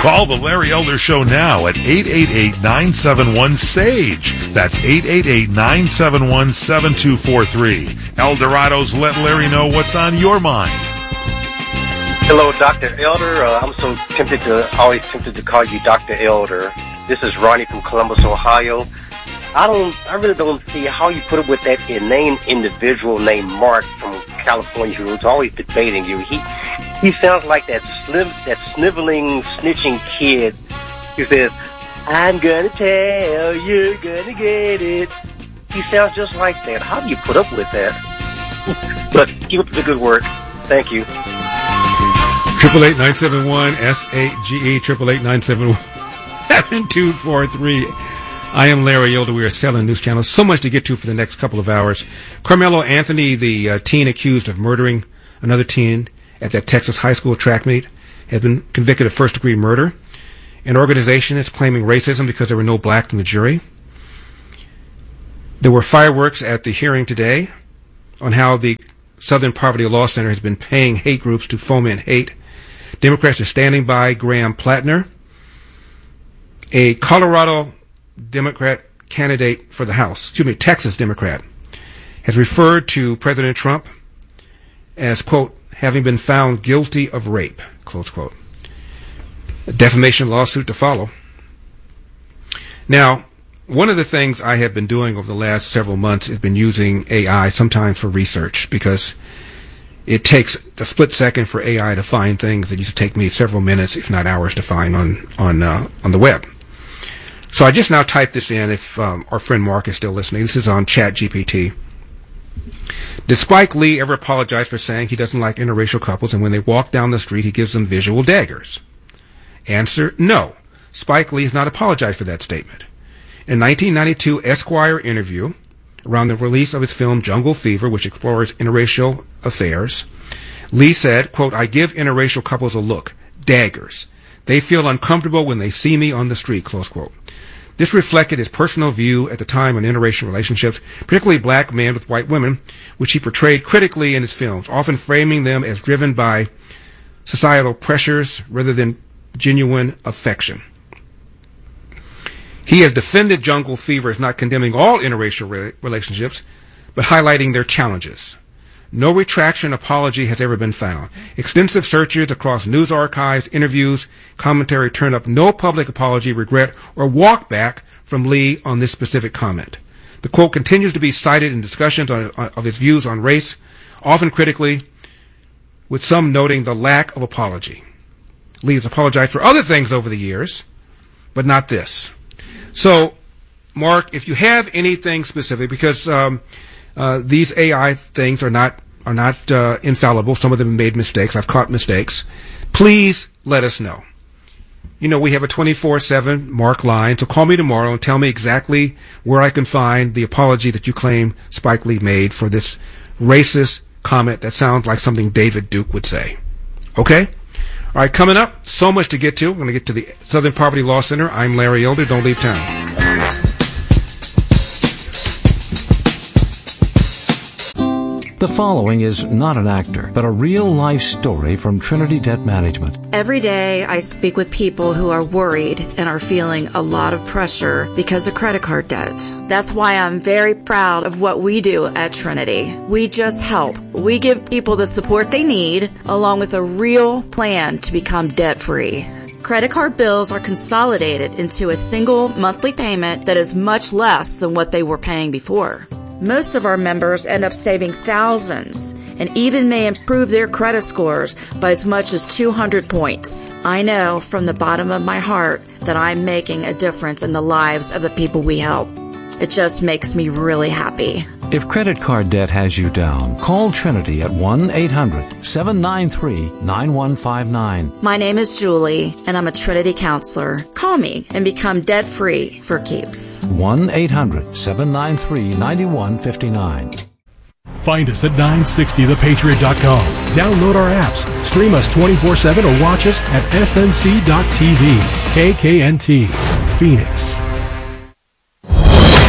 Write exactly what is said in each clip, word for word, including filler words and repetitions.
Call the Larry Elder Show now at eight eight eight, nine seven one, S A G E. That's eight eight eight, nine seven one, seven two four three. Eldorado's Let Larry Know What's on Your Mind. Hello, Doctor Elder. Uh, I'm so tempted to, always tempted to call you Doctor Elder. This is Ronnie from Columbus, Ohio. I don't, I really don't see how you put up with that inane individual named Mark from California who's always debating you. He, he sounds like that sliv, that sniveling, snitching kid who says, "I'm gonna tell, you're gonna get it." He sounds just like that. How do you put up with that? But keep up the good work. Thank you. Triple eight nine seven one S A G E. Triple eight nine seven one seven two four three. I am Larry Elder. We are selling news channels. So much to get to for the next couple of hours. Carmelo Anthony, the uh, teen accused of murdering another teen at that Texas high school track meet, has been convicted of first-degree murder. An organization is claiming racism because there were no blacks in the jury. There were fireworks at the hearing today on how the Southern Poverty Law Center has been paying hate groups to foment hate. Democrats are standing by Graham Plattner, a Colorado Democrat candidate for the House, excuse me, Texas Democrat, has referred to President Trump as, quote, having been found guilty of rape, close quote. A defamation lawsuit to follow. Now, one of the things I have been doing over the last several months has been using A I sometimes for research, because it takes a split second for A I to find things that used to take me several minutes, if not hours, to find on on uh, on the web. So I just now typed this in, if um, our friend Mark is still listening. This is on Chat G P T. Did Spike Lee ever apologize for saying he doesn't like interracial couples, and when they walk down the street he gives them visual daggers? Answer, no. Spike Lee has not apologized for that statement. In a nineteen ninety-two Esquire interview around the release of his film Jungle Fever, which explores interracial affairs, Lee said, quote, "I give interracial couples a look, daggers. They feel uncomfortable when they see me on the street," close quote. This reflected his personal view at the time on interracial relationships, particularly black men with white women, which he portrayed critically in his films, often framing them as driven by societal pressures rather than genuine affection. He has defended Jungle Fever as not condemning all interracial re- relationships, but highlighting their challenges. No retraction apology has ever been found. Extensive searches across news archives, interviews, commentary turned up no public apology, regret, or walk back from Lee on this specific comment. The quote continues to be cited in discussions on, on, of his views on race, often critically, with some noting the lack of apology. Lee has apologized for other things over the years, but not this. So, Mark, if you have anything specific, because um, uh, these A I things are not are not uh, infallible. Some of them have made mistakes. I've caught mistakes. Please let us know. You know, we have a twenty-four seven Mark line, so call me tomorrow and tell me exactly where I can find the apology that you claim Spike Lee made for this racist comment that sounds like something David Duke would say. Okay? All right, coming up, so much to get to. We're going to get to the Southern Poverty Law Center. I'm Larry Elder. Don't leave town. The following is not an actor, but a real-life story from Trinity Debt Management. Every day I speak with people who are worried and are feeling a lot of pressure because of credit card debt. That's why I'm very proud of what we do at Trinity. We just help. We give people the support they need, along with a real plan to become debt-free. Credit card bills are consolidated into a single monthly payment that is much less than what they were paying before. Most of our members end up saving thousands and even may improve their credit scores by as much as two hundred points. I know from the bottom of my heart that I'm making a difference in the lives of the people we help. It just makes me really happy. If credit card debt has you down, call Trinity at one eight hundred seven nine three nine one five nine. My name is Julie, and I'm a Trinity counselor. Call me and become debt-free for keeps. one eight hundred seven nine three nine one five nine. Find us at nine sixty the patriot dot com. Download our apps, stream us twenty-four seven, or watch us at S N C dot T V. K K N T, Phoenix.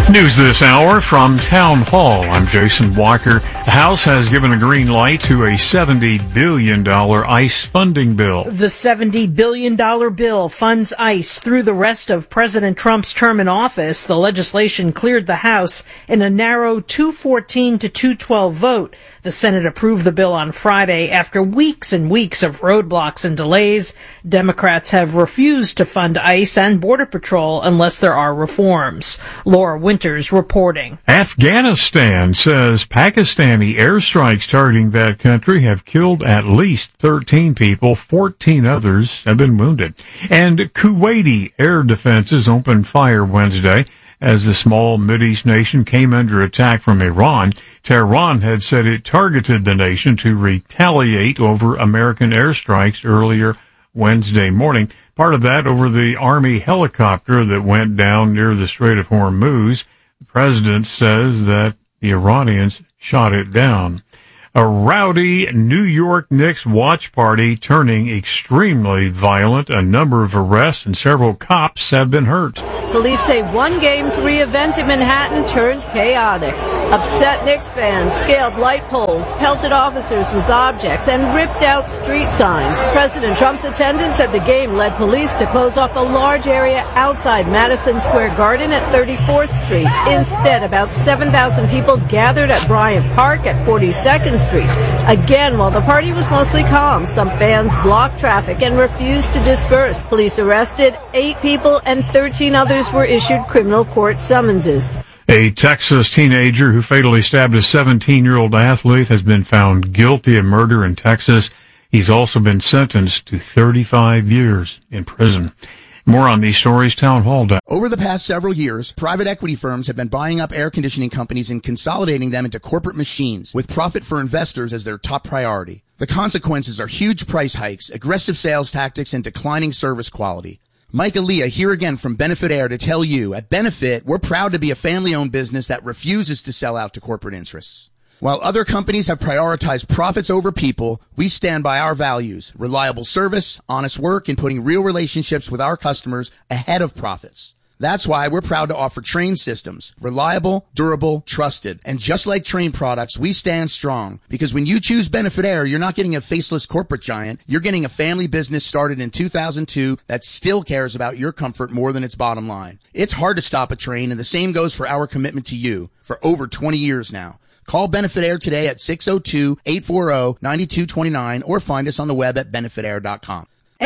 News this hour from Town Hall. I'm Jason Walker. The House has given a green light to a seventy billion dollars ICE funding bill. The seventy billion dollars bill funds ICE through the rest of President Trump's term in office. The legislation cleared the House in a narrow two fourteen to two twelve vote. The Senate approved the bill on Friday after weeks and weeks of roadblocks and delays. Democrats have refused to fund ICE and Border Patrol unless there are reforms. Laura Winters reporting. Afghanistan says Pakistani airstrikes targeting that country have killed at least thirteen people. fourteen others have been wounded. And Kuwaiti air defenses opened fire Wednesday as the small Mideast nation came under attack from Iran. Tehran had said it targeted the nation to retaliate over American airstrikes earlier Wednesday morning. Part of that over the Army helicopter that went down near the Strait of Hormuz. The president says that the Iranians shot it down. A rowdy New York Knicks watch party turning extremely violent. A number of arrests and several cops have been hurt. Police say one Game three event in Manhattan turned chaotic. Upset Knicks fans scaled light poles, pelted officers with objects, and ripped out street signs. President Trump's attendance at the game led police to close off a large area outside Madison Square Garden at thirty-fourth Street. Instead, about seven thousand people gathered at Bryant Park at forty-second Street. Again, while the party was mostly calm, some fans blocked traffic and refused to disperse. Police arrested eight people and thirteen others were issued criminal court summonses. A Texas teenager who fatally stabbed a seventeen-year-old athlete has been found guilty of murder in Texas. He's also been sentenced to thirty-five years in prison. More on these stories, Town Hall. Over the past several years, private equity firms have been buying up air conditioning companies and consolidating them into corporate machines, with profit for investors as their top priority. The consequences are huge price hikes, aggressive sales tactics, and declining service quality. Mike Aaliyah here again from Benefit Air to tell you, at Benefit, we're proud to be a family-owned business that refuses to sell out to corporate interests. While other companies have prioritized profits over people, we stand by our values, reliable service, honest work, and putting real relationships with our customers ahead of profits. That's why we're proud to offer Trane systems, reliable, durable, trusted. And just like Trane products, we stand strong. Because when you choose Benefit Air, you're not getting a faceless corporate giant. You're getting a family business started in two thousand two that still cares about your comfort more than its bottom line. It's hard to stop a train, and the same goes for our commitment to you for over twenty years now. Call Benefit Air today at six oh two, eight four oh, nine two two nine or find us on the web at benefit air dot com.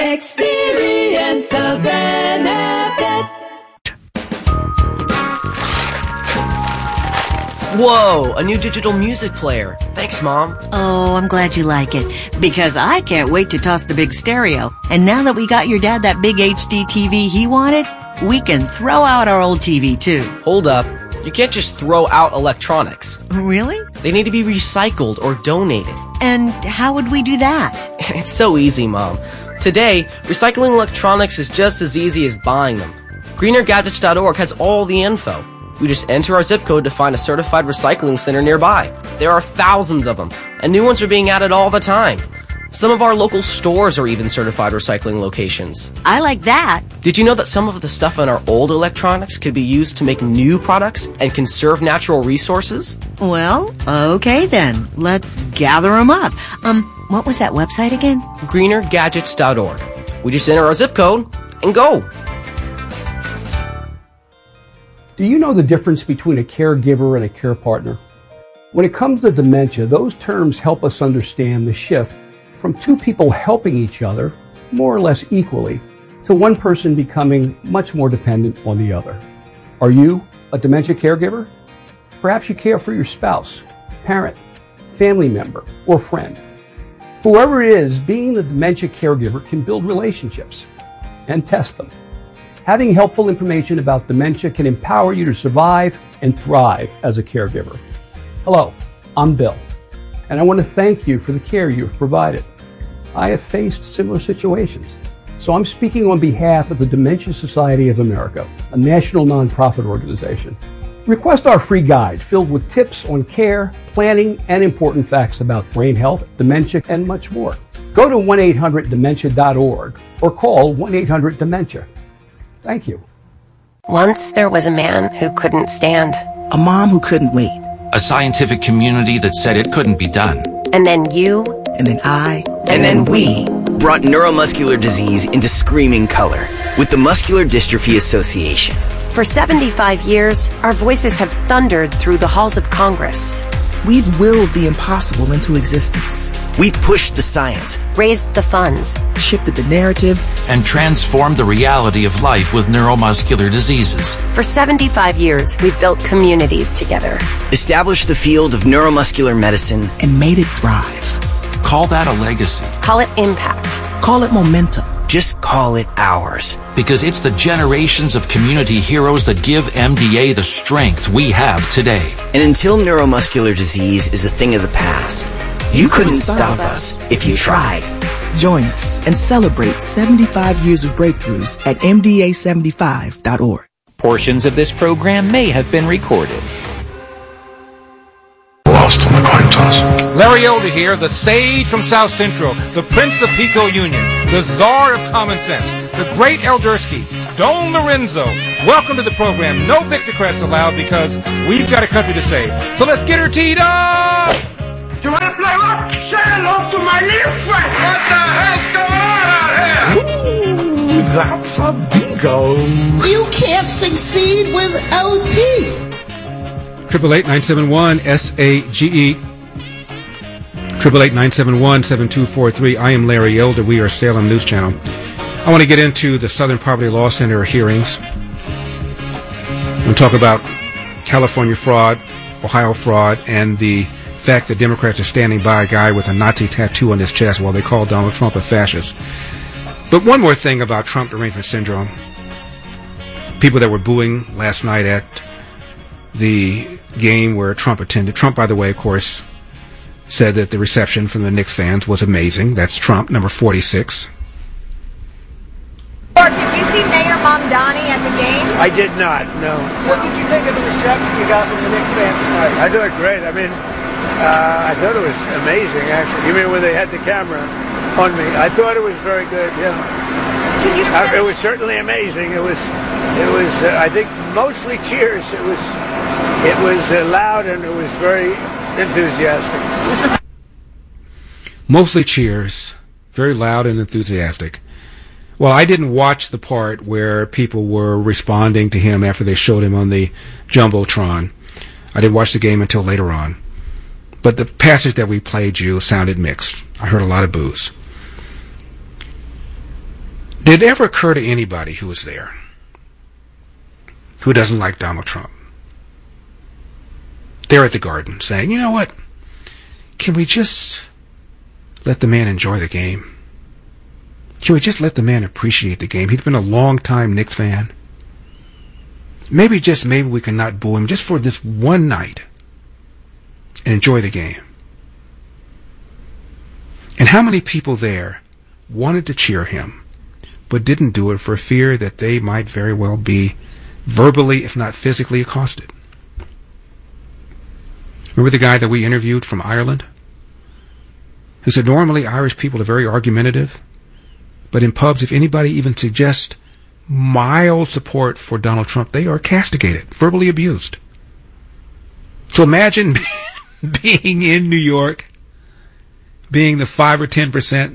Experience the benefit. Whoa, a new digital music player. Thanks, Mom. Oh, I'm glad you like it, because I can't wait to toss the big stereo. And now that we got your dad that big H D T V he wanted, we can throw out our old T V too. Hold up. You can't just throw out electronics. Really? They need to be recycled or donated. And how would we do that? It's so easy, Mom. Today, recycling electronics is just as easy as buying them. greener gadgets dot org has all the info. We just enter our zip code to find a certified recycling center nearby. There are thousands of them, and new ones are being added all the time. Some of our local stores are even certified recycling locations. I like that. Did you know that some of the stuff in our old electronics could be used to make new products and conserve natural resources? Well, okay then. Let's gather them up. Um, what was that website again? greener gadgets dot org. We just enter our zip code and go. Do you know the difference between a caregiver and a care partner? When it comes to dementia, those terms help us understand the shift from two people helping each other, more or less equally, to one person becoming much more dependent on the other. Are you a dementia caregiver? Perhaps you care for your spouse, parent, family member, or friend. Whoever it is, being the dementia caregiver can build relationships and test them. Having helpful information about dementia can empower you to survive and thrive as a caregiver. Hello, I'm Bill, and I want to thank you for the care you've provided. I have faced similar situations, so I'm speaking on behalf of the Dementia Society of America, a national nonprofit organization. Request our free guide filled with tips on care, planning, and important facts about brain health, dementia, and much more. Go to one eight hundred dementia dot org or call one eight hundred dementia. Thank you. Once there was a man who couldn't stand. A mom who couldn't wait. A scientific community that said it couldn't be done. And then you. And then I. And, and then, then we. Brought neuromuscular disease into screaming color with the Muscular Dystrophy Association. For seventy-five years, our voices have thundered through the halls of Congress. We've willed the impossible into existence. We've pushed the science, raised the funds, shifted the narrative, and transformed the reality of life with neuromuscular diseases. For seventy-five years, we've built communities together. Established the field of neuromuscular medicine, and made it thrive. Call that a legacy. Call it impact. Call it momentum. Just call it ours. Because it's the generations of community heroes that give M D A the strength we have today. And until neuromuscular disease is a thing of the past, you, you couldn't, couldn't stop us if you tried. Join us and celebrate seventy-five years of breakthroughs at M D A seventy-five dot org. Portions of this program may have been recorded. Lost on the coin toss. Larry Elder here, the sage from South Central, the prince of Pico Union, the czar of common sense, the great Eldersky, Don Lorenzo. Welcome to the program. No Victocrats allowed because we've got a country to save. So let's get her teed up! You want to play what? Say hello to my little friend. What the hell's going on out here? Ooh, that's a bingo. You can't succeed without teeth. Triple eight nine seven one S A G E. Triple eight nine seven one seven two four three. I am Larry Elder. We are Salem News Channel. I want to get into the Southern Poverty Law Center hearings and talk about California fraud, Ohio fraud, and the fact that Democrats are standing by a guy with a Nazi tattoo on his chest while they call Donald Trump a fascist. But one more thing about Trump derangement syndrome. People that were booing last night at the game where Trump attended. Trump, by the way, of course, said that the reception from the Knicks fans was amazing. That's Trump, number forty-six. Did you see Mayor Mamdani at the game? I did not, no. What did you think of the reception you got from the Knicks fans tonight? I thought great. I mean, uh, I thought it was amazing, actually. You mean when they had the camera on me? I thought it was very good, yeah. Can you uh, it was certainly amazing. It was, it was. Uh, I think mostly cheers. It was, it was uh, loud and it was very enthusiastic. Mostly cheers, very loud and enthusiastic. Well, I didn't watch the part where people were responding to him after they showed him on the Jumbotron. I didn't watch the game until later on. But the passage that we played you sounded mixed. I heard a lot of boos. Did it ever occur to anybody who was there who doesn't like Donald Trump? They're at the Garden saying, you know what? Can we just let the man enjoy the game? Can we just let the man appreciate the game? He's been a long-time Knicks fan. Maybe just maybe we can not boo him just for this one night and enjoy the game. And how many people there wanted to cheer him but didn't do it for fear that they might very well be verbally, if not physically, accosted? Remember the guy that we interviewed from Ireland? Who said normally Irish people are very argumentative, but in pubs, if anybody even suggests mild support for Donald Trump, they are castigated, verbally abused. So imagine being in New York, being the five or ten percent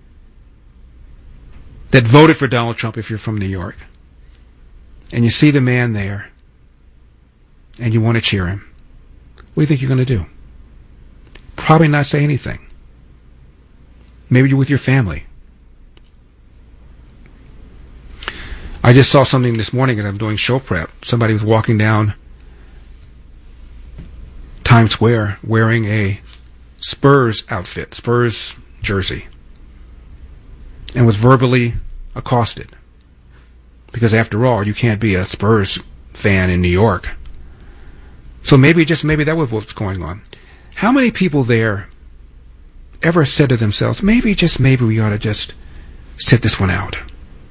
that voted for Donald Trump if you're from New York, and you see the man there, and you want to cheer him. What do you think you're going to do? Probably not say anything. Maybe you're with your family. I just saw something this morning as I'm doing show prep. Somebody was walking down Times Square wearing a Spurs outfit, Spurs jersey, and was verbally accosted. Because after all, you can't be a Spurs fan in New York. So maybe, just maybe that was what's going on. How many people there ever said to themselves, maybe, just maybe we ought to just sit this one out?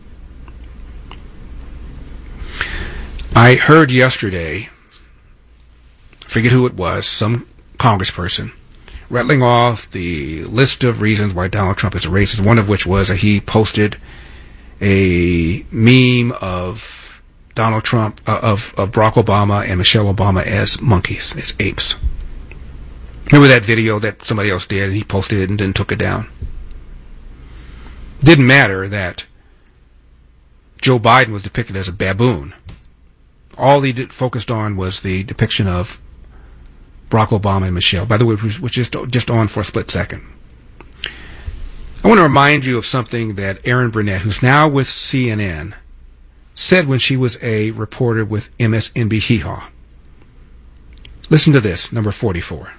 I heard yesterday, forget who it was, some congressperson, rattling off the list of reasons why Donald Trump is a racist, one of which was that he posted a meme of Donald Trump, uh, of, of Barack Obama and Michelle Obama as monkeys, as apes. Remember that video that somebody else did and he posted it and then took it down? Didn't matter that Joe Biden was depicted as a baboon. All he did, focused on was the depiction of Barack Obama and Michelle. By the way, which was just, just on for a split second. I want to remind you of something that Erin Burnett, who's now with C N N, said when she was a reporter with M S N B Hee Haw. Listen to this, number forty-four.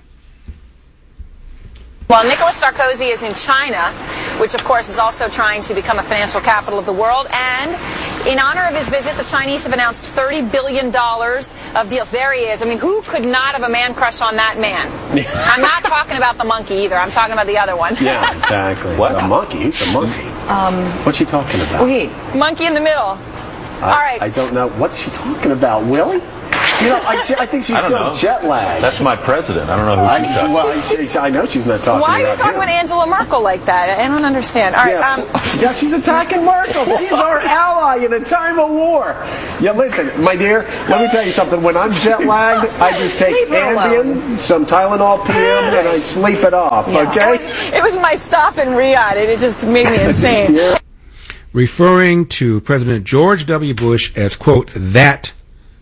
While Nicolas Sarkozy is in China, which of course is also trying to become a financial capital of the world, and in honor of his visit, the Chinese have announced thirty billion dollars of deals. There he is. I mean, who could not have a man crush on that man? I'm not talking about the monkey either. I'm talking about the other one. Yeah, exactly. What? A monkey? Who's a monkey? Um, What's she talking about? Wait. Monkey in the middle. I, All right. I don't know. What's she talking about, Willie? You know, I, I think she's I don't still know. jet lagged. That's my president. I don't know who I, she's talking well, I, she, I know she's not talking Why are you about talking him. about Angela Merkel like that? I don't understand. All right. Yeah, Um, yeah, she's attacking Merkel. She's our ally in a time of war. Yeah, listen, my dear, let me tell you something. When I'm jet lagged, I just take Leave her Ambien, some Tylenol P M, and I sleep it off, yeah. okay? It was, it was my stop in Riyadh. It just made me insane. Yeah. Referring to President George W. Bush as, quote, that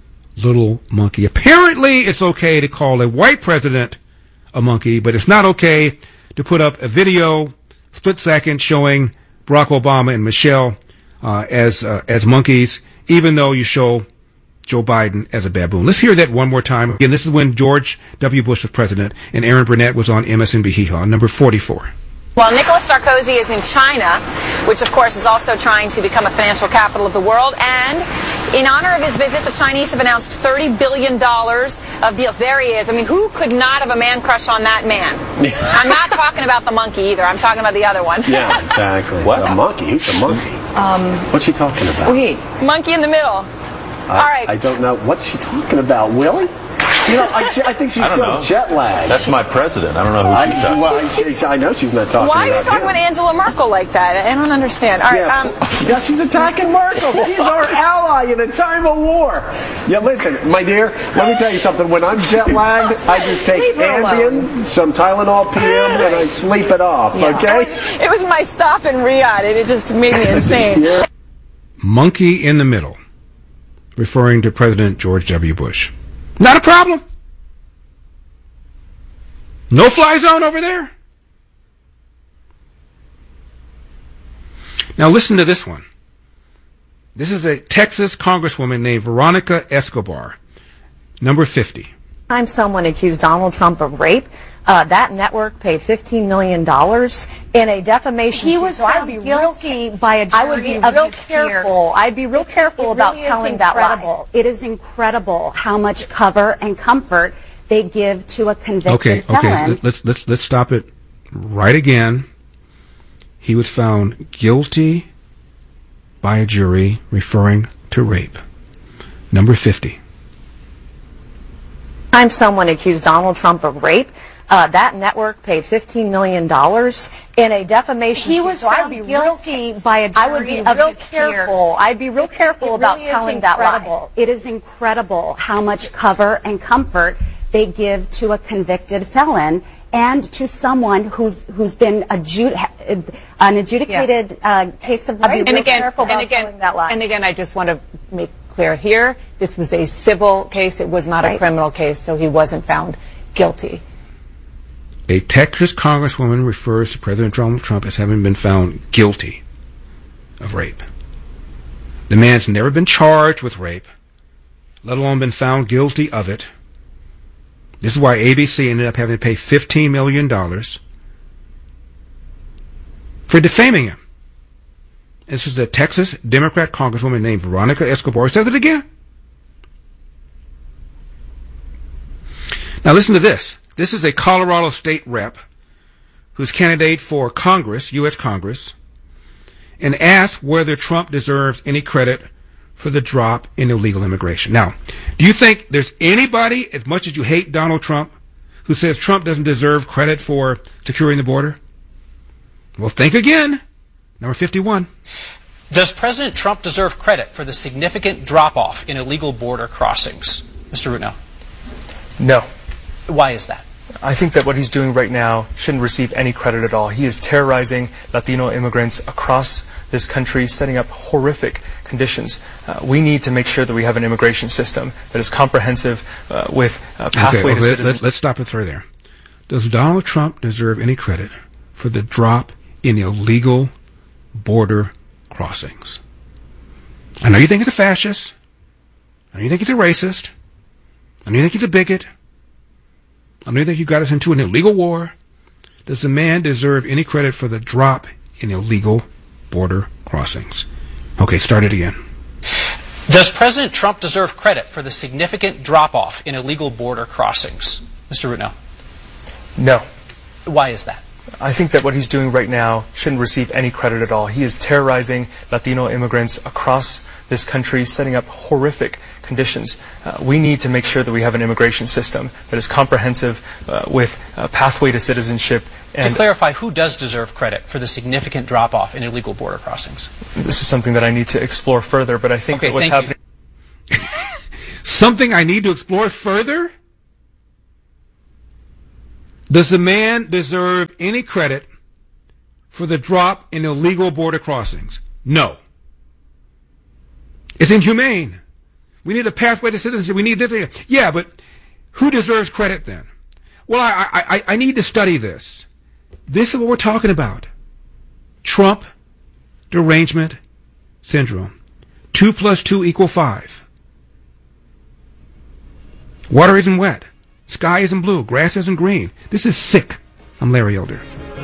little monkey. Apparently, it's okay to call a white president a monkey, but it's not okay to put up a video, split second, showing Barack Obama and Michelle uh, as uh, as monkeys, even though you show Joe Biden as a baboon. Let's hear that one more time. Again, this is when George W. Bush was president, and Erin Burnett was on M S N B Hee Haw, number forty-four. While Nicolas Sarkozy is in China, which of course is also trying to become a financial capital of the world, and in honor of his visit, the Chinese have announced thirty billion dollars of deals. There he is. I mean, who could not have a man crush on that man? I'm not talking about the monkey either. I'm talking about the other one. Yeah, exactly. What? A monkey? Who's a monkey? Um, What's she talking about? Wait. Monkey in the middle. I, All right. I don't know. What's she talking about, Willie? You know, I, I think she's I don't still know. jet lagged. That's my president. I don't know who I, she's talking well, about. I, she, I know she's not talking Why are you about talking him. about Angela Merkel like that? I don't understand. All right. Yeah, Um, yeah, she's attacking Merkel. She's our ally in a time of war. Yeah, listen, my dear, let me tell you something. When I'm jet lagged, I just take Leave her Ambien, some Tylenol P M, and I sleep it off, yeah. okay? It was, it was my stop in Riyadh. It just made me insane. Yeah. Monkey in the middle, referring to President George W. Bush. Not a problem. No fly zone over there. Now listen to this one. This is a Texas congresswoman named Veronica Escobar, number fifty. Time someone accused Donald Trump of rape, uh, that network paid fifteen million dollars in a defamation He suit. was So I'd found be real guilty by a I would be jury of real his careful. peers. I'd be real It's- careful it about really is telling that lie. incredible. It is incredible how much cover and comfort they give to a convicted Okay, felon. okay. Let's let's let's stop it right again. He was found guilty by a jury referring to rape. Number fifty. Time someone accused Donald Trump of rape, uh, that network paid fifteen million dollars in a defamation He suit. was So I'd found be real guilty by a I would jury be of real his careful. peers. I'd be real It's- careful it about really is telling that lie. incredible. It is incredible how much cover and comfort they give to a convicted felon and to someone who's who's been adjud- an adjudicated uh, case of rape. And again, careful and about again, telling that lie. and again, I just want to make clear here, this was a civil case. It was not Right. a criminal case, so he wasn't found guilty. A Texas congresswoman refers to President Donald Trump as having been found guilty of rape. The man's never been charged with rape, let alone been found guilty of it. This is why A B C ended up having to pay fifteen million dollars for defaming him. This is a Texas Democrat congresswoman named Veronica Escobar. Says it again. Now listen to this. This is a Colorado state rep who's candidate for Congress, U S Congress, and asked whether Trump deserves any credit for the drop in illegal immigration. Now, do you think there's anybody, as much as you hate Donald Trump, who says Trump doesn't deserve credit for securing the border? Well, think again. Number fifty-one. The Does President Trump deserve credit for the significant drop-off in illegal border crossings? Mister Rutno. No. Why is that? I think that what he's doing right now shouldn't receive any credit at all. He is terrorizing Latino immigrants across this country, setting up horrific conditions. Uh, we need to make sure that we have an immigration system that is comprehensive uh, with a pathway okay, to let, citizenship. Let, let's stop it right there. Does Donald Trump deserve any credit for the drop in illegal border crossings? I know you think he's a fascist. I know you think he's a racist. I know you think he's a bigot. I know you think you got us into an illegal war. Does the man deserve any credit for the drop in illegal border crossings? Okay, start it again. Does President Trump deserve credit for the significant drop-off in illegal border crossings? Mister Rutno. No. Why is that? I think that what he's doing right now shouldn't receive any credit at all. He is terrorizing Latino immigrants across this country, setting up horrific conditions. Uh, we need to make sure that we have an immigration system that is comprehensive uh, with a pathway to citizenship. And to clarify, who does deserve credit for the significant drop-off in illegal border crossings? This is something that I need to explore further, but I think okay, that what's thank happening... Something I need to explore further? Does the man deserve any credit for the drop in illegal border crossings? No. It's inhumane. We need a pathway to citizenship. We need this. Yeah, but who deserves credit then? Well, I, I, I need to study this. This is what we're talking about. Trump derangement syndrome. Two plus two equal five. Water isn't wet. Sky isn't blue. Grass isn't green. This is sick. I'm Larry Elder.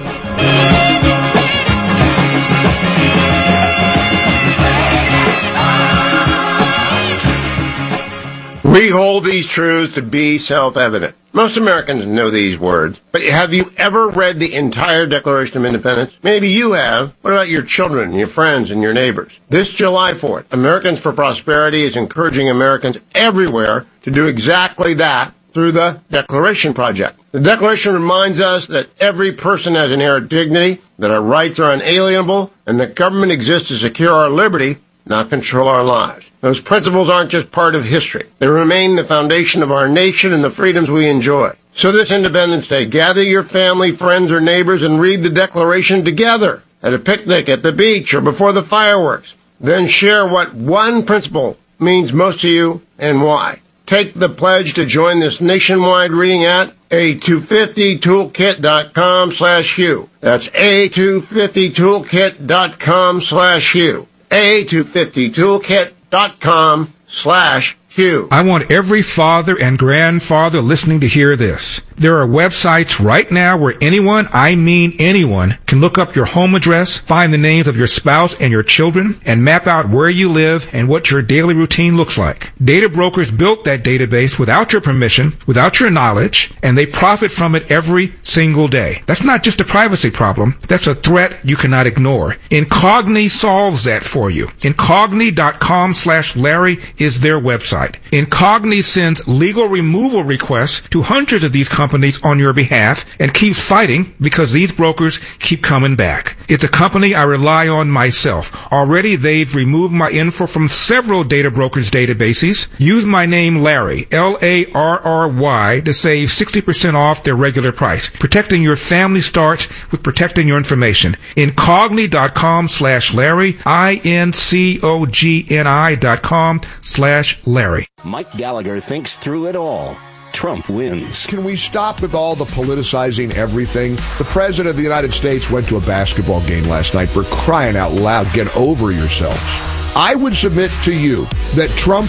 We hold these truths to be self-evident. Most Americans know these words, but have you ever read the entire Declaration of Independence? Maybe you have. What about your children, your friends, and your neighbors? This July fourth, Americans for Prosperity is encouraging Americans everywhere to do exactly that through the Declaration Project. The Declaration reminds us that every person has inherent dignity, that our rights are unalienable, and that government exists to secure our liberty, not control our lives. Those principles aren't just part of history. They remain the foundation of our nation and the freedoms we enjoy. So this Independence Day, gather your family, friends, or neighbors and read the Declaration together at a picnic, at the beach, or before the fireworks. Then share what one principle means most to you and why. Take the pledge to join this nationwide reading at A two fifty toolkit dot com slash Hugh. That's A two fifty toolkit dot com slash Hugh. A two fifty toolkit dot com slash Hugh. I want every father and grandfather listening to hear this. There are websites right now where anyone, I mean anyone, can look up your home address, find the names of your spouse and your children, and map out where you live and what your daily routine looks like. Data brokers built that database without your permission, without your knowledge, and they profit from it every single day. That's not just a privacy problem. That's a threat you cannot ignore. Incogni solves that for you. Incogni dot com slash Larry is their website. Incogni sends legal removal requests to hundreds of these companies on your behalf and keeps fighting because these brokers keep coming back. It's a company I rely on myself. Already they've removed my info from several data brokers' databases. Use my name Larry, L A R R Y, to save sixty percent off their regular price. Protecting your family starts with protecting your information. Incogni dot com slash Larry, I N C O G N I dot com slash Larry. Mike Gallagher thinks through it all. Trump wins. Can we stop with all the politicizing everything? The President of the United States went to a basketball game last night. For crying out loud, get over yourselves. I would submit to you that Trump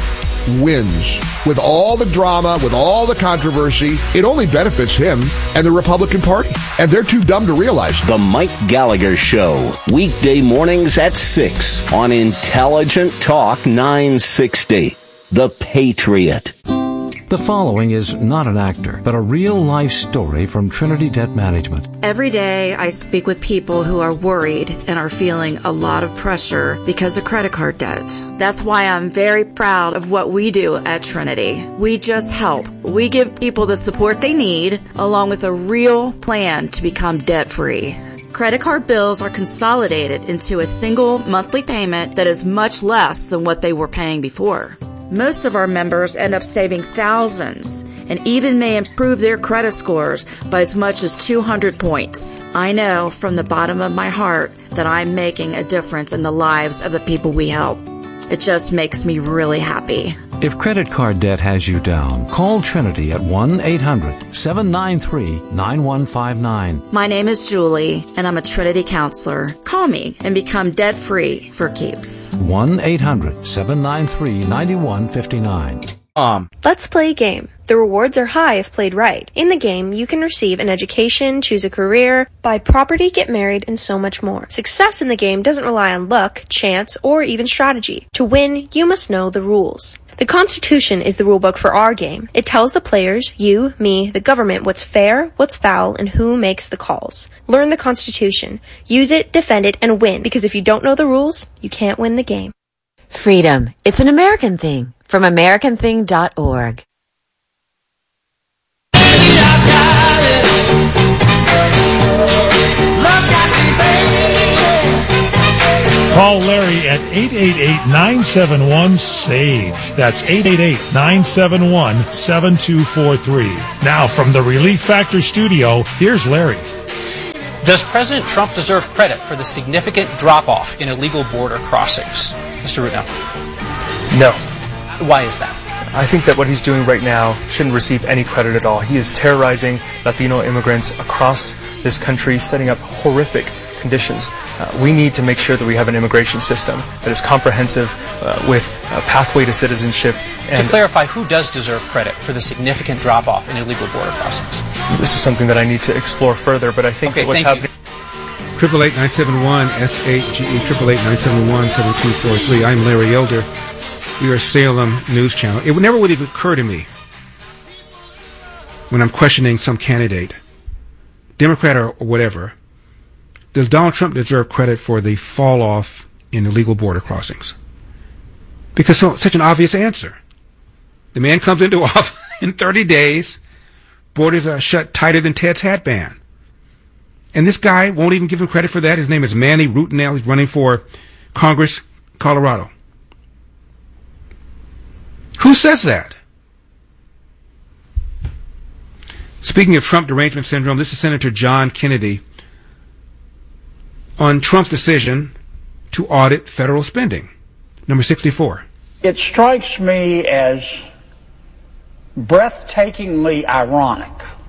wins. With all the drama, with all the controversy, it only benefits him and the Republican Party. And they're too dumb to realize it. The Mike Gallagher Show, weekday mornings at six on Intelligent Talk nine sixty. The Patriot. The following is not an actor, but a real-life story from Trinity Debt Management. Every day I speak with people who are worried and are feeling a lot of pressure because of credit card debt. That's why I'm very proud of what we do at Trinity. We just help. We give people the support they need, along with a real plan to become debt-free. Credit card bills are consolidated into a single monthly payment that is much less than what they were paying before. Most of our members end up saving thousands and even may improve their credit scores by as much as two hundred points. I know from the bottom of my heart that I'm making a difference in the lives of the people we help. It just makes me really happy. If credit card debt has you down, call Trinity at one eight hundred seven nine three nine one five nine. My name is Julie, and I'm a Trinity counselor. Call me and become debt-free for keeps. one eight hundred seven nine three nine one five nine. Um. Let's play a game. The rewards are high if played right. In the game, you can receive an education, choose a career, buy property, get married, and so much more. Success in the game doesn't rely on luck, chance, or even strategy. To win, you must know the rules. The Constitution is the rulebook for our game. It tells the players, you, me, the government, what's fair, what's foul, and who makes the calls. Learn the Constitution. Use it, defend it, and win, because if you don't know the rules, you can't win the game. Freedom. It's an American thing. From American Thing dot org. Call Larry at eight eight eight nine seven one SAGE. That's eight eight eight nine seven one seven two four three. Now from the Relief Factor studio, here's Larry. Does President Trump deserve credit for the significant drop-off in illegal border crossings? Mister Rudnell. No. Why is that? I think that what he's doing right now shouldn't receive any credit at all. He is terrorizing Latino immigrants across this country, setting up horrific conditions. Uh, we need to make sure that we have an immigration system that is comprehensive uh, with a pathway to citizenship. And to clarify, who does deserve credit for the significant drop-off in illegal border crossings? This is something that I need to explore further, but I think okay, that what's happening... Triple eight nine seven one S H G E triple eight nine seven one seven two four three. I'm Larry Elder. We are Salem News Channel. It would never would even occur to me when I'm questioning some candidate, Democrat or whatever, does Donald Trump deserve credit for the fall off in illegal border crossings? Because so, such an obvious answer. The man comes into office in thirty days, borders are shut tighter than Ted's hat band. And this guy won't even give him credit for that. His name is Manny Rudnell. He's running for Congress, Colorado. Who says that? Speaking of Trump derangement syndrome, this is Senator John Kennedy on Trump's decision to audit federal spending. Number sixty-four. It strikes me as breathtakingly ironic.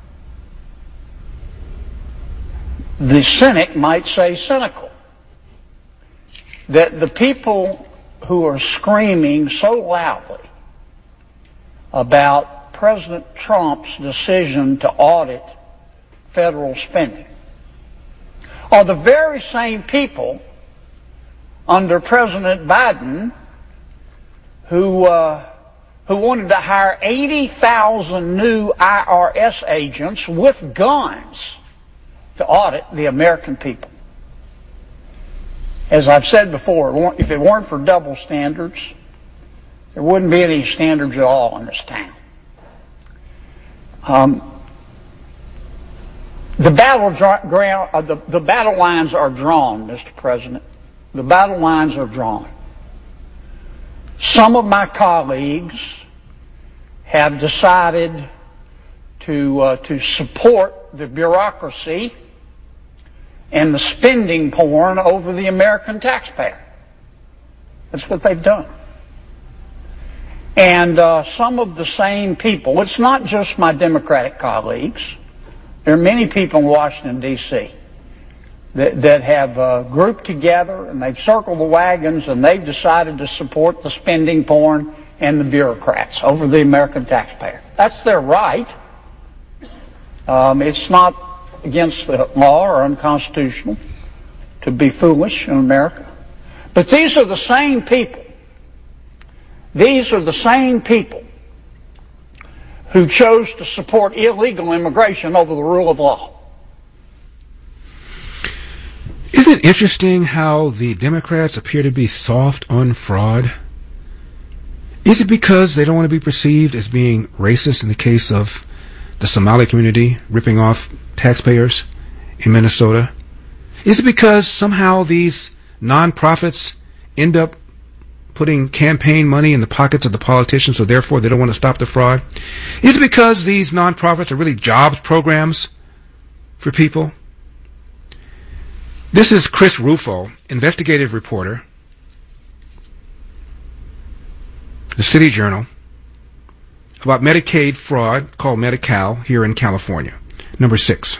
The cynic might say cynical. That the people who are screaming so loudly about President Trump's decision to audit federal spending are the very same people under President Biden who uh, who wanted to hire eighty thousand new I R S agents with guns to audit the American people. As I've said before, if it weren't for double standards, there wouldn't be any standards at all in this town. Um, the battle ground, uh, the, the battle lines are drawn, Mister President. The battle lines are drawn. Some of my colleagues have decided to uh, to support the bureaucracy and the spending porn over the American taxpayer. That's what they've done. And uh, some of the same people, it's not just my Democratic colleagues, there are many people in Washington, D C that, that have uh, grouped together and they've circled the wagons and they've decided to support the spending porn and the bureaucrats over the American taxpayer. That's their right. Um, it's not against the law or unconstitutional to be foolish in America. But these are the same people. These are the same people who chose to support illegal immigration over the rule of law. Isn't it interesting how the Democrats appear to be soft on fraud? Is it because they don't want to be perceived as being racist in the case of the Somali community ripping off taxpayers in Minnesota? Is it because somehow these nonprofits end up putting campaign money in the pockets of the politicians, so therefore they don't want to stop the fraud? Is it because these nonprofits are really jobs programs for people? This is Chris Rufo, investigative reporter, the City Journal, about Medicaid fraud called Medi-Cal here in California. Number six.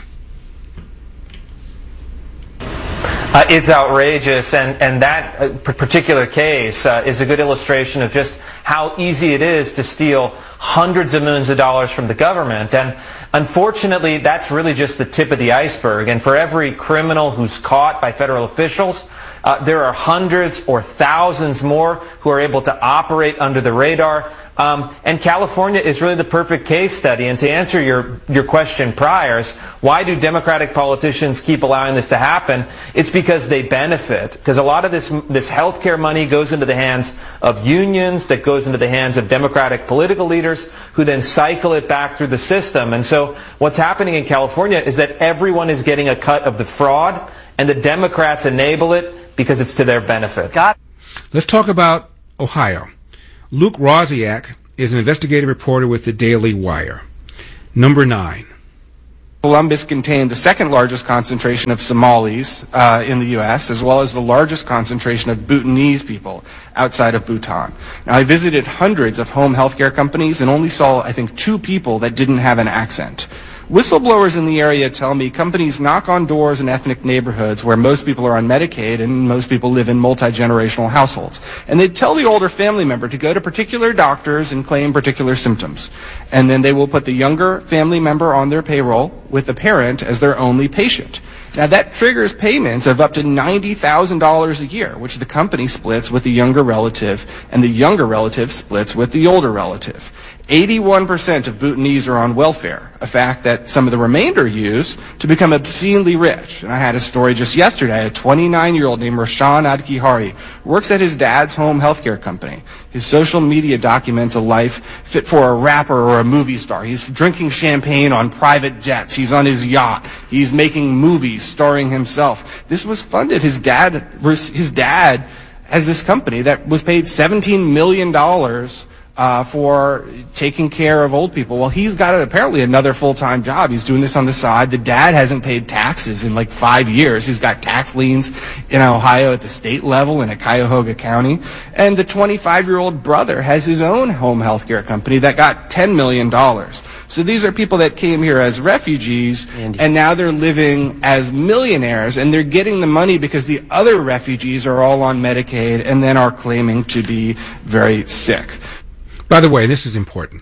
Uh, it's outrageous, and, and that uh, particular case uh, is a good illustration of just how easy it is to steal hundreds of millions of dollars from the government. And unfortunately, that's really just the tip of the iceberg. And for every criminal who's caught by federal officials, uh, there are hundreds or thousands more who are able to operate under the radar. Um, and California is really the perfect case study. And to answer your, your question prior, is why do Democratic politicians keep allowing this to happen? It's because they benefit. Because a lot of this, this health care money goes into the hands of unions, that goes into the hands of Democratic political leaders, who then cycle it back through the system. And so what's happening in California is that everyone is getting a cut of the fraud, and the Democrats enable it because it's to their benefit. God. Let's talk about Ohio. Luke Rosiak is an investigative reporter with the Daily Wire. Number nine. Columbus contained the second largest concentration of Somalis uh, in the U S, as well as the largest concentration of Bhutanese people outside of Bhutan. Now, I visited hundreds of home healthcare companies and only saw, I think, two people that didn't have an accent. Whistleblowers in the area tell me companies knock on doors in ethnic neighborhoods where most people are on Medicaid and most people live in multi-generational households. And they tell the older family member to go to particular doctors and claim particular symptoms. And then they will put the younger family member on their payroll with the parent as their only patient. Now, that triggers payments of up to ninety thousand dollars a year, which the company splits with the younger relative, and the younger relative splits with the older relative. eighty-one percent of Bhutanese are on welfare, a fact that some of the remainder use to become obscenely rich. And I had a story just yesterday. A twenty-nine-year-old named Roshan Adkihari works at his dad's home healthcare company. His social media documents a life fit for a rapper or a movie star. He's drinking champagne on private jets. He's on his yacht. He's making movies starring himself. This was funded. His dad, his dad has this company that was paid seventeen million dollars Uh, for taking care of old people. Well, he's got apparently another full-time job. He's doing this on the side. The dad hasn't paid taxes in like five years. He's got tax liens in Ohio at the state level and at Cuyahoga County. And the twenty-five-year-old brother has his own home health care company that got ten million dollars. So these are people that came here as refugees, Andy. And now they're living as millionaires, and they're getting the money because the other refugees are all on Medicaid and then are claiming to be very sick. By the way, this is important.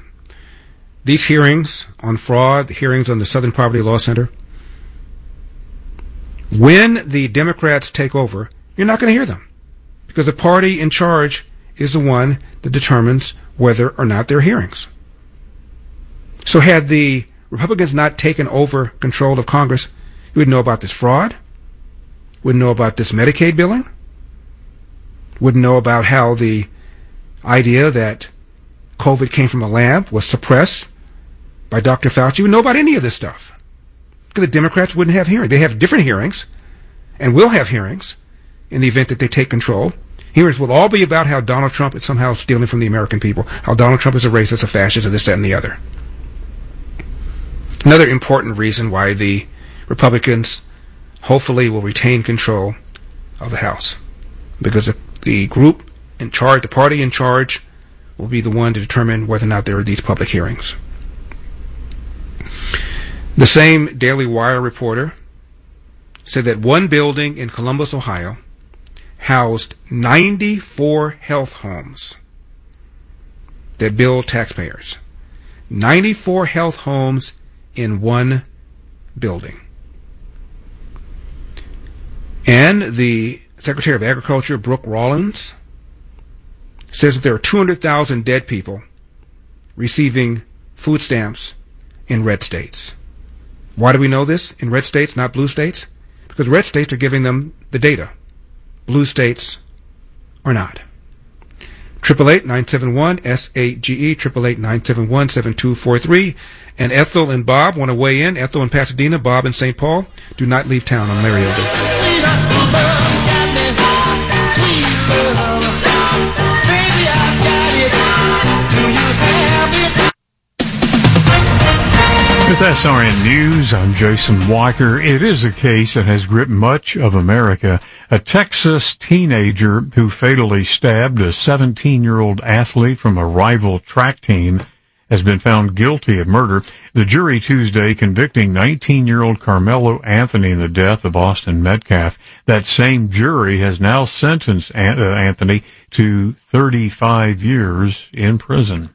These hearings on fraud, the hearings on the Southern Poverty Law Center, when the Democrats take over, you're not going to hear them, because the party in charge is the one that determines whether or not there are hearings. So had the Republicans not taken over control of Congress, you would know about this fraud, wouldn't know about this Medicaid billing, wouldn't know about how the idea that COVID came from a lab was suppressed by Doctor Fauci. You would know about any of this stuff. Because the Democrats wouldn't have hearings. They have different hearings, and will have hearings in the event that they take control. Hearings will all be about how Donald Trump is somehow stealing from the American people, how Donald Trump is a racist, a fascist, or this, that, and the other. Another important reason why the Republicans hopefully will retain control of the House, because the, the group in charge, the party in charge, will be the one to determine whether or not there are these public hearings. The same Daily Wire reporter said that one building in Columbus, Ohio, housed ninety-four health homes that bill taxpayers. ninety-four health homes in one building. And the Secretary of Agriculture, Brooke Rollins, says that there are two hundred thousand dead people receiving food stamps in red states. Why do we know this? In red states, not blue states? Because red states are giving them the data. Blue states are not. eight eight eight, nine seven one, S A G E, eight eight eight, nine seven one, seven two four three. And Ethel and Bob want to weigh in. Ethel in Pasadena, Bob in Saint Paul. Do not leave town on Larry Elder. S R N News, I'm Jason Walker. It is a case that has gripped much of America. A Texas teenager who fatally stabbed a seventeen-year-old athlete from a rival track team has been found guilty of murder. The jury Tuesday convicting nineteen-year-old Carmelo Anthony in the death of Austin Metcalf. That same jury has now sentenced Anthony to thirty-five years in prison.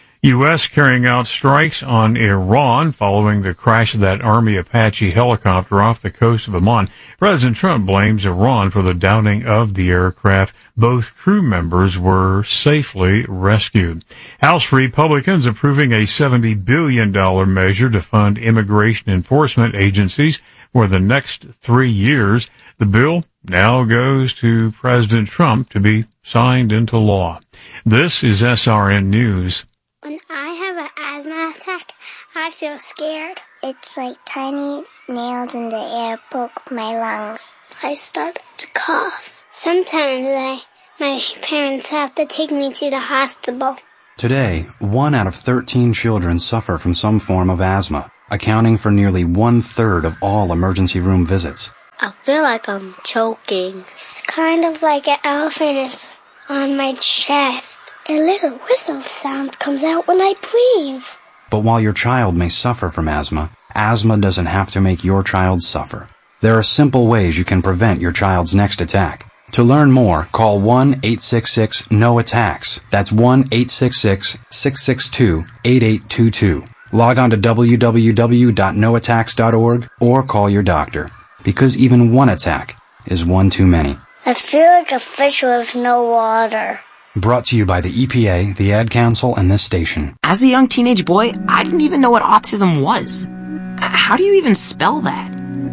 U S carrying out strikes on Iran following the crash of that Army Apache helicopter off the coast of Oman. President Trump blames Iran for the downing of the aircraft. Both crew members were safely rescued. House Republicans approving a seventy billion dollars measure to fund immigration enforcement agencies for the next three years. The bill now goes to President Trump to be signed into law. This is S R N News. When I have an asthma attack, I feel scared. It's like tiny nails in the air poke my lungs. I start to cough. Sometimes I, my parents have to take me to the hospital. Today, one out of thirteen children suffer from some form of asthma, accounting for nearly one-third of all emergency room visits. I feel like I'm choking. It's kind of like an elephant is on my chest. A little whistle sound comes out when I breathe. But while your child may suffer from asthma, asthma doesn't have to make your child suffer. There are simple ways you can prevent your child's next attack. To learn more, call one eight six six N O attacks. That's one eight six six, six six two, eight eight two two. Log on to w w w dot no attacks dot org or call your doctor, because even one attack is one too many. I feel like a fish with no water. Brought to you by the E P A, the Ad Council, and this station. As a young teenage boy, I didn't even know what autism was. How do you even spell that?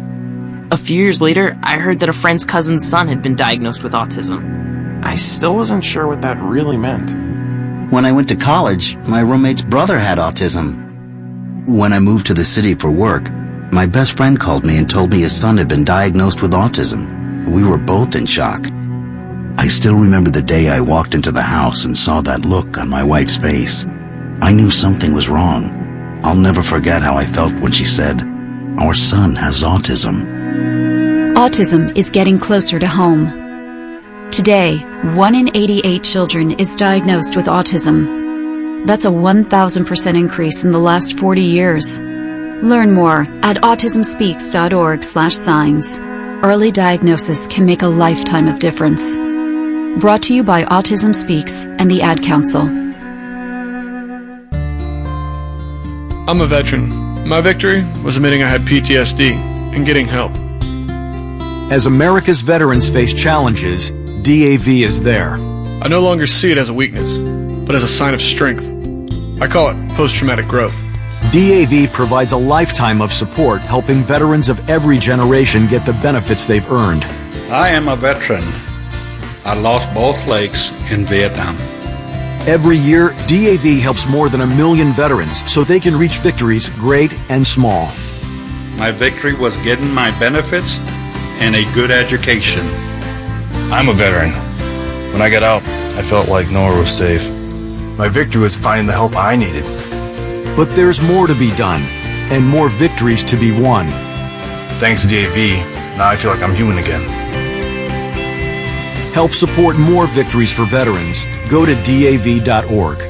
A few years later, I heard that a friend's cousin's son had been diagnosed with autism. I still wasn't sure what that really meant. When I went to college, my roommate's brother had autism. When I moved to the city for work, my best friend called me and told me his son had been diagnosed with autism. We were both in shock. I still remember the day I walked into the house and saw that look on my wife's face. I knew something was wrong. I'll never forget how I felt when she said, "Our son has autism." Autism is getting closer to home. Today, one in eighty-eight children is diagnosed with autism. That's a one thousand percent increase in the last forty years. Learn more at autism speaks dot org slash signs. Early diagnosis can make a lifetime of difference. Brought to you by Autism Speaks and the Ad Council. I'm a veteran. My victory was admitting I had P T S D and getting help. As America's veterans face challenges, D A V is there. I no longer see it as a weakness, but as a sign of strength. I call it post-traumatic growth. D A V provides a lifetime of support, helping veterans of every generation get the benefits they've earned. I am a veteran. I lost both legs in Vietnam. Every year, D A V helps more than a million veterans so they can reach victories great and small. My victory was getting my benefits and a good education. I'm a veteran. When I got out, I felt like nowhere was safe. My victory was finding the help I needed. But there's more to be done, and more victories to be won. Thanks to D A V, now I feel like I'm human again. Help support more victories for veterans. Go to D A V dot org.